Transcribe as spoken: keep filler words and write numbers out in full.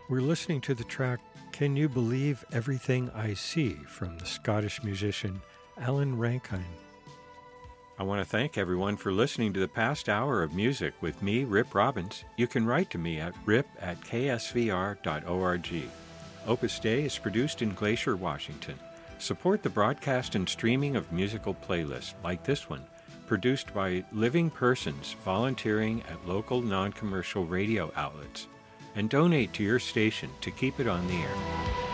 We're listening to the track Can You Believe Everything I See from the Scottish musician Alan Rankine. I want to thank everyone for listening to the past hour of music with me, Rip Robbins. You can write to me at rip at k s v r dot org. Opus Dei is produced in Glacier, Washington. Support the broadcast and streaming of musical playlists like this one, produced by living persons volunteering at local non-commercial radio outlets, and donate to your station to keep it on the air.